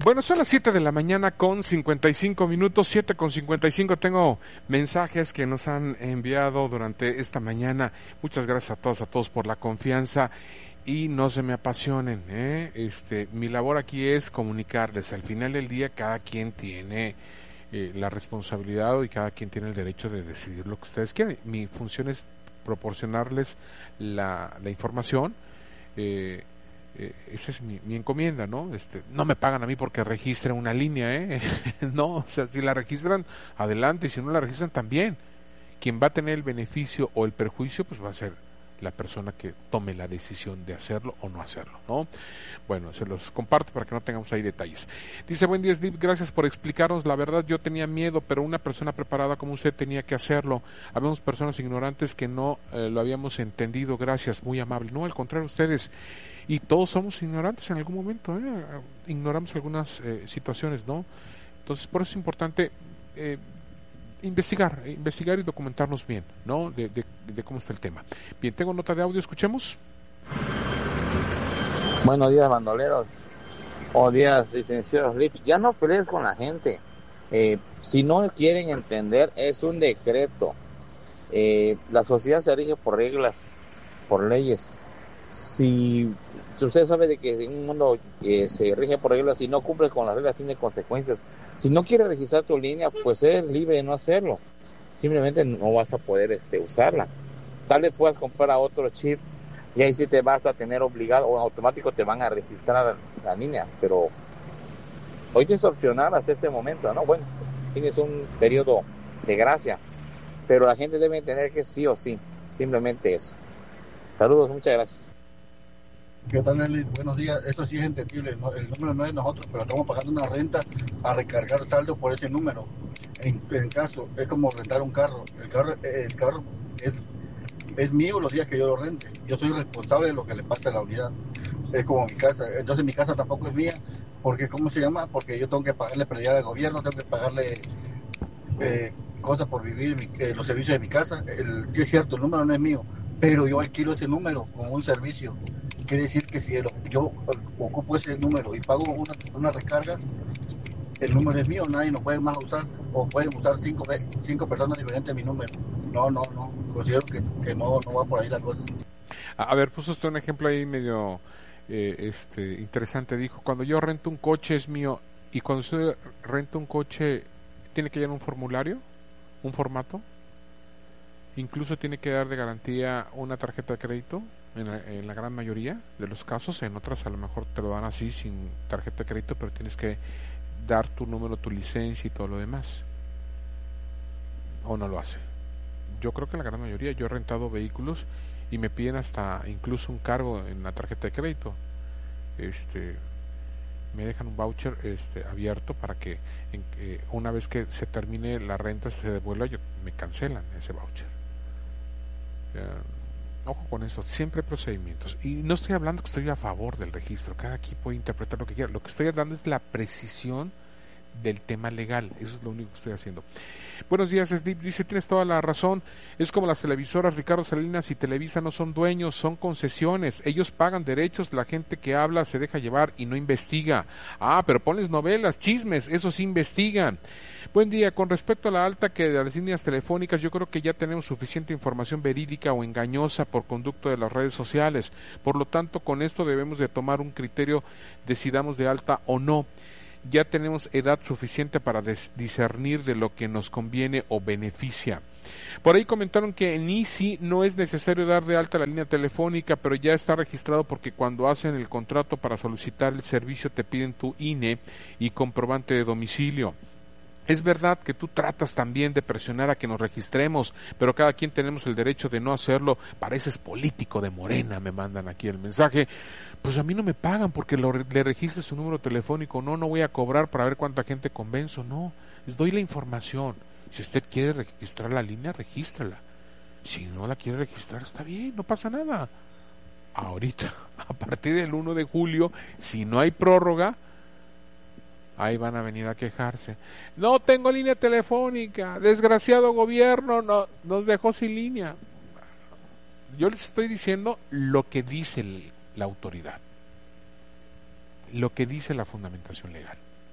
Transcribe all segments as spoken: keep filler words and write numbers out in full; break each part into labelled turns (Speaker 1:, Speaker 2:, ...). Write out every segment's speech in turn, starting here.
Speaker 1: Bueno, son las siete de la mañana con cincuenta y cinco minutos, siete con cincuenta y cinco. Tengo mensajes que nos han enviado durante esta mañana. Muchas gracias a todos, a todos por la confianza y no se me apasionen, ¿eh? Este, mi labor aquí es comunicarles. Al final del día cada quien tiene eh, la responsabilidad y cada quien tiene el derecho de decidir lo que ustedes quieren. Mi función es proporcionarles la, la información. Eh, Eh, esa es mi, mi encomienda, ¿no? Este, no me pagan a mí porque registren una línea, ¿eh? No, o sea, si la registran, adelante, y si no la registran, también. Quien va a tener el beneficio o el perjuicio, pues va a ser la persona que tome la decisión de hacerlo o no hacerlo, ¿no? Bueno, se los comparto para que no tengamos ahí detalles. Dice, buen día, Slip, gracias por explicarnos. La verdad, yo tenía miedo, pero una persona preparada como usted tenía que hacerlo. Habemos personas ignorantes que no eh, lo habíamos entendido. Gracias, muy amable. No, al contrario, ustedes... Y todos somos ignorantes en algún momento, ¿eh? Ignoramos algunas eh, situaciones, ¿no? Entonces, por eso es importante eh, investigar, eh, investigar y documentarnos bien, ¿no? De, de, de cómo está el tema. Bien, tengo nota de audio, escuchemos.
Speaker 2: Buenos días, bandoleros. Buenos días, licenciados Lips. Ya no pelees con la gente. Eh, si no quieren entender, es un decreto. Eh, la sociedad se rige por reglas, por leyes. Si, si usted sabe de que en un mundo eh, se rige por reglas, si no cumples con las reglas tiene consecuencias. Si no quieres registrar tu línea, pues eres libre de no hacerlo. Simplemente no vas a poder este, usarla. Tal vez puedas comprar a otro chip y ahí sí te vas a tener obligado o en automático te van a registrar la línea. Pero hoy es opcional hasta ese momento, ¿no? Bueno, tienes un periodo de gracia, pero la gente debe entender que sí o sí. Simplemente eso. Saludos, muchas gracias.
Speaker 3: ¿Qué tal, Nelly? Buenos días. Eso sí es entendible. No, el número no es nosotros, pero estamos pagando una renta a recargar saldo por ese número. En, en caso, es como rentar un carro. El carro, el carro es, es mío los días que yo lo rente. Yo soy responsable de lo que le pasa a la unidad. Es como mi casa. Entonces mi casa tampoco es mía, porque ¿cómo se llama? Porque yo tengo que pagarle predial al gobierno, tengo que pagarle eh, cosas por vivir, mi, eh, los servicios de mi casa. El, sí es cierto, el número no es mío, pero yo alquilo ese número como un servicio. Quiere decir que si yo ocupo ese número y pago una, una recarga, el número es mío, nadie lo puede más usar, o pueden usar cinco, cinco personas diferentes mi número. No, no, no, considero que, que no, no va por ahí la cosa.
Speaker 1: A ver, puso usted un ejemplo ahí medio eh, este interesante. Dijo, cuando yo rento un coche es mío, y cuando usted renta un coche, ¿tiene que llenar un formulario? ¿Un formato? Incluso tiene que dar de garantía una tarjeta de crédito. En la, en la gran mayoría de los casos, en otras a lo mejor te lo dan así sin tarjeta de crédito, pero tienes que dar tu número, tu licencia y todo lo demás. O no lo hace. Yo creo que en la gran mayoría, yo he rentado vehículos y me piden hasta incluso un cargo en la tarjeta de crédito. Este, me dejan un voucher este, abierto para que en, eh, una vez que se termine la renta, se devuelva, yo, me cancelan ese voucher. Ya, ojo con eso, siempre hay procedimientos. Y no estoy hablando que estoy a favor del registro, cada quien puede interpretar lo que quiera. Lo que estoy hablando es la precisión del tema legal, eso es lo único que estoy haciendo. Buenos días, Slip, dice, tienes toda la razón, es como las televisoras, Ricardo Salinas y Televisa no son dueños, son concesiones, ellos pagan derechos, la gente que habla se deja llevar y no investiga. Ah, pero ponles novelas, chismes, esos investigan. Buen día, con respecto a la alta que de las líneas telefónicas, yo creo que ya tenemos suficiente información verídica o engañosa por conducto de las redes sociales, por lo tanto con esto debemos de tomar un criterio de si damos de alta o no. Ya tenemos edad suficiente para discernir de lo que nos conviene o beneficia. Por ahí comentaron que en Easy no es necesario dar de alta la línea telefónica, pero ya está registrado porque cuando hacen el contrato para solicitar el servicio te piden tu I N E y comprobante de domicilio. Es verdad que tú tratas también de presionar a que nos registremos, pero cada quien tenemos el derecho de no hacerlo. Pareces político de Morena, me mandan aquí el mensaje. Pues a mí no me pagan porque lo, le registre su número telefónico. No, no voy a cobrar para ver cuánta gente convenzo. No, les doy la información. Si usted quiere registrar la línea, regístrala. Si no la quiere registrar, está bien, no pasa nada. Ahorita, a partir del primero de julio, si no hay prórroga, ahí van a venir a quejarse. No tengo línea telefónica, desgraciado gobierno, no, nos dejó sin línea. Yo les estoy diciendo lo que dice el, la autoridad, lo que dice la fundamentación legal.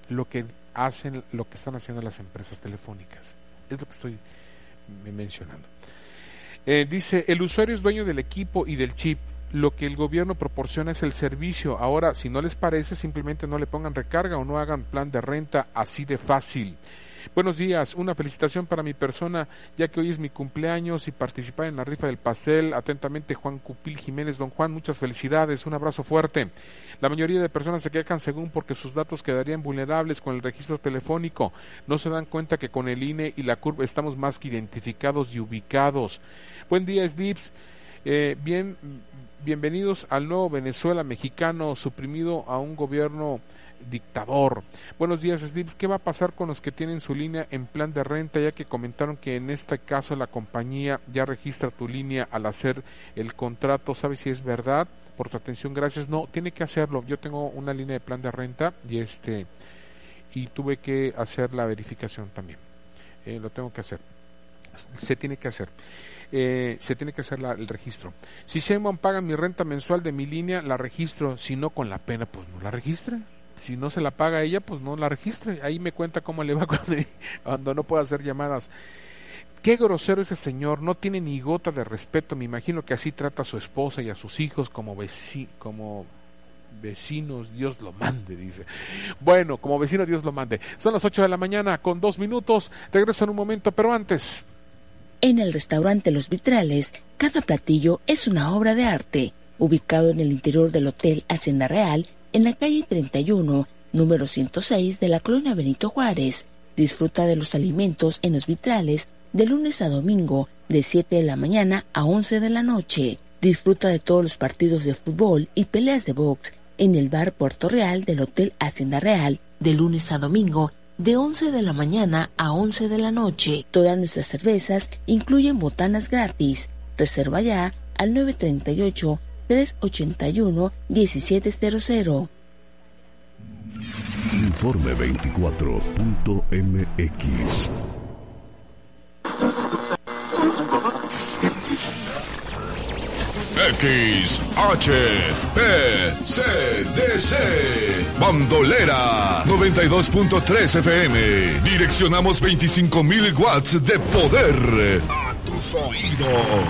Speaker 1: lo que hacen, lo que están haciendo las empresas telefónicas. Es lo que estoy mencionando. Eh, dice, el usuario es dueño del equipo y del chip. Lo que el gobierno proporciona es el servicio. Ahora, si no les parece, simplemente no le pongan recarga o no hagan plan de renta, así de fácil. Buenos días, una felicitación para mi persona, ya que hoy es mi cumpleaños y participar en la rifa del pastel. Atentamente, Juan Cupil Jiménez. Don Juan, muchas felicidades, un abrazo fuerte. La mayoría de personas se quejan según porque sus datos quedarían vulnerables con el registro telefónico. No se dan cuenta que con el I N E y la C U R B estamos más que identificados y ubicados. Buen día, Slips. Eh, bien, bienvenidos al nuevo Venezuela mexicano, suprimido a un gobierno dictador. Buenos días, Slips. ¿Qué va a pasar con los que tienen su línea en plan de renta, ya que comentaron que en este caso la compañía ya registra tu línea al hacer el contrato? ¿Sabes si es verdad? Por tu atención, gracias. No, tiene que hacerlo. Yo tengo una línea de plan de renta y este y tuve que hacer la verificación también. Eh, lo tengo que hacer. Se tiene que hacer. Eh, se tiene que hacer la, el registro. Si Sheinbaum paga mi renta mensual de mi línea, la registro. Si no, con la pena, pues no la registre. Si no se la paga ella, pues no la registre. Ahí me cuenta cómo le va cuando, cuando no puede hacer llamadas. Qué grosero ese señor, no tiene ni gota de respeto. Me imagino que así trata a su esposa y a sus hijos como, veci como vecinos, Dios lo mande, dice. Bueno, como vecino, Dios lo mande. Son las ocho de la mañana con dos minutos. Regreso en un momento, pero antes.
Speaker 4: En el restaurante Los Vitrales, cada platillo es una obra de arte. Ubicado en el interior del Hotel Hacienda Real, en la calle treinta y uno, número ciento seis de la colonia Benito Juárez. Disfruta de los alimentos en Los Vitrales de lunes a domingo, de siete de la mañana a once de la noche. Disfruta de todos los partidos de fútbol y peleas de box en el bar Puerto Real del Hotel Hacienda Real, de lunes a domingo, de once de la mañana a once de la noche. Todas nuestras cervezas incluyen botanas gratis. Reserva ya al nueve treinta y ocho, tres ochenta y uno, diecisiete cero cero.
Speaker 5: Informe veinticuatro punto m x. X H P C D C Bandolera noventa y dos punto tres F M. Direccionamos veinticinco mil watts de poder a tus oídos.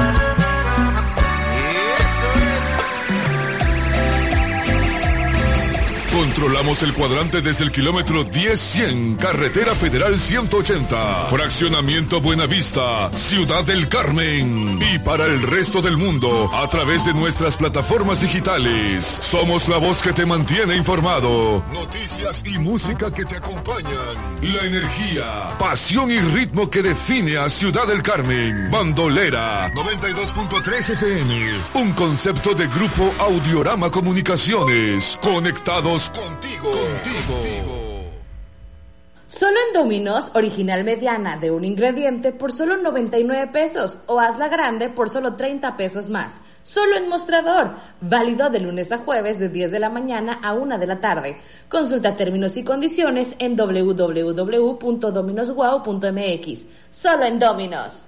Speaker 5: Controlamos el cuadrante desde el kilómetro diez cien, Carretera Federal ciento ochenta, Fraccionamiento Buenavista, Ciudad del Carmen. Y para el resto del mundo, a través de nuestras plataformas digitales. Somos la voz que te mantiene informado. Noticias y música que te acompañan. La energía, pasión y ritmo que define a Ciudad del Carmen. Bandolera noventa y dos punto tres F M. Un concepto de Grupo Audiorama Comunicaciones. Conectados contigo, contigo.
Speaker 6: Solo en Domino's, original mediana de un ingrediente por solo noventa y nueve pesos o hazla grande por solo treinta pesos más. Solo en Mostrador, válido de lunes a jueves de diez de la mañana a una de la tarde. Consulta términos y condiciones en w w w punto dominos wow punto m x. Solo en Domino's.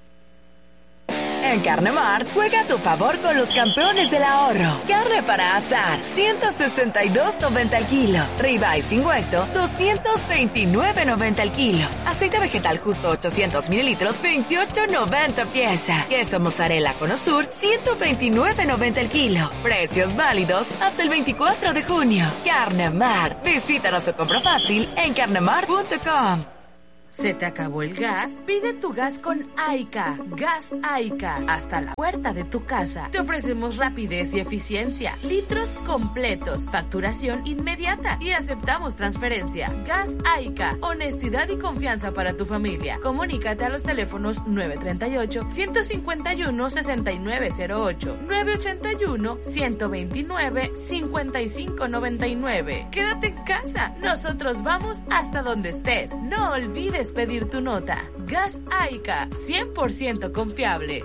Speaker 7: En Carnemart, juega a tu favor con los campeones del ahorro. Carne para asar, ciento sesenta y dos noventa el kilo. Ribeye sin hueso, doscientos veintinueve noventa el kilo. Aceite vegetal justo ochocientos mililitros, veintiocho noventa pieza. Queso mozzarella Cono Sur, ciento veintinueve noventa el kilo. Precios válidos hasta el veinticuatro de junio. Carnemart. Visítanos o compra fácil en carnemart punto com.
Speaker 6: ¿Se te acabó el gas? Pide tu gas con Aica. Gas Aica. Hasta la puerta de tu casa. Te ofrecemos rapidez y eficiencia. Litros completos. Facturación inmediata. Y aceptamos transferencia. Gas Aica. Honestidad y confianza para tu familia. Comunícate a los teléfonos nueve treinta y ocho, ciento cincuenta y uno, sesenta y nueve cero ocho, nueve ochenta y uno, ciento veintinueve, cincuenta y cinco noventa y nueve. Quédate en casa. Nosotros vamos hasta donde estés. No olvides pedir tu nota. Gas Aica, cien por ciento confiable.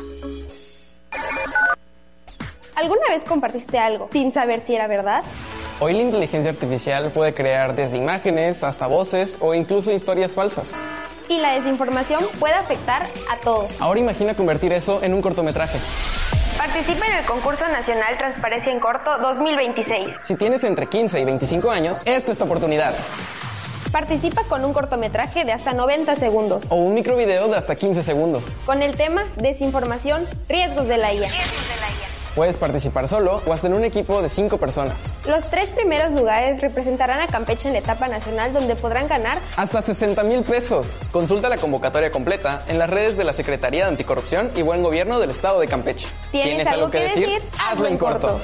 Speaker 8: ¿Alguna vez compartiste algo sin saber si era verdad?
Speaker 9: Hoy la inteligencia artificial puede crear desde imágenes hasta voces o incluso historias falsas.
Speaker 8: Y la desinformación puede afectar a todos.
Speaker 9: Ahora imagina convertir eso en un cortometraje.
Speaker 8: Participa en el concurso nacional Transparencia en Corto dos mil veintiséis.
Speaker 9: Si tienes entre quince y veinticinco años, esta es tu oportunidad.
Speaker 8: Participa con un cortometraje de hasta noventa segundos.
Speaker 9: O un microvideo de hasta quince segundos.
Speaker 8: Con el tema Desinformación, riesgos de la I A.
Speaker 9: Puedes participar solo o hasta en un equipo de cinco personas.
Speaker 8: Los tres primeros lugares representarán a Campeche en la etapa nacional, donde podrán ganar
Speaker 9: hasta sesenta mil pesos. Consulta la convocatoria completa en las redes de la Secretaría de Anticorrupción y Buen Gobierno del Estado de Campeche.
Speaker 8: ¿Tienes, ¿Tienes algo, algo que decir? decir? Hazlo en corto. corto.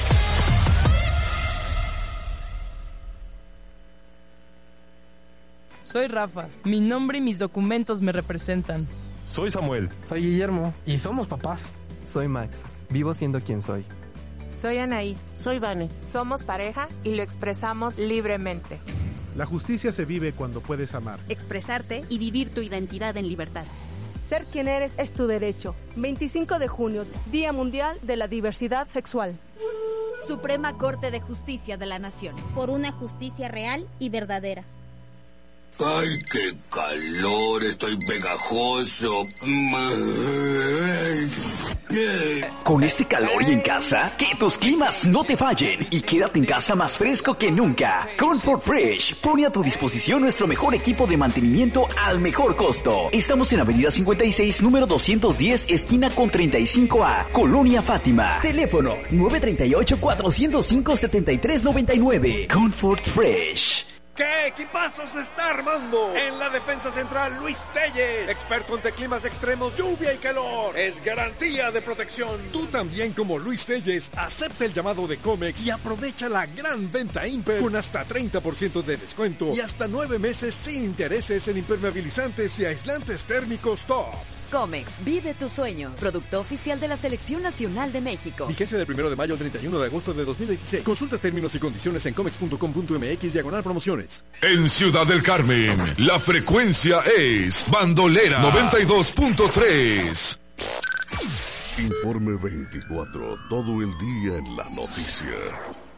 Speaker 10: Soy Rafa. Mi nombre y mis documentos me representan.
Speaker 11: Soy Samuel.
Speaker 12: Soy Guillermo. Y somos papás.
Speaker 13: Soy Max. Vivo siendo quien soy.
Speaker 14: Soy Anaí.
Speaker 15: Soy Vane.
Speaker 14: Somos pareja y lo expresamos libremente.
Speaker 16: La justicia se vive cuando puedes amar,
Speaker 17: expresarte y vivir tu identidad en libertad.
Speaker 18: Ser quien eres es tu derecho. veinticinco de junio, Día Mundial de la Diversidad Sexual.
Speaker 17: Suprema Corte de Justicia de la Nación.
Speaker 19: Por una justicia real y verdadera.
Speaker 20: ¡Ay, qué calor! Estoy pegajoso.
Speaker 21: Con este calor y en casa, que tus climas no te fallen y quédate en casa más fresco que nunca. Comfort Fresh pone a tu disposición nuestro mejor equipo de mantenimiento al mejor costo. Estamos en Avenida cincuenta y seis, número doscientos diez, esquina con treinta y cinco A, Colonia Fátima. Teléfono nueve tres ocho, cuatro cero cinco, siete tres nueve nueve. Comfort Fresh.
Speaker 22: ¿Qué equipazo se está armando? En la defensa central, Luis Telles, experto ante climas extremos, lluvia y calor. Es garantía de protección.
Speaker 23: Tú también, como Luis Telles, acepta el llamado de Comex y aprovecha la gran venta Imper con hasta treinta por ciento de descuento y hasta nueve meses sin intereses en impermeabilizantes y aislantes térmicos top.
Speaker 7: Comex, vive tus sueños. Producto oficial de la Selección Nacional de México.
Speaker 23: Vigencia del primero de mayo al treinta y uno de agosto de dos mil veintiséis. Consulta términos y condiciones en comex punto com punto m x diagonal promociones.
Speaker 5: En Ciudad del Carmen, la frecuencia es Bandolera noventa y dos punto tres. Informe veinticuatro, todo el día en la noticia.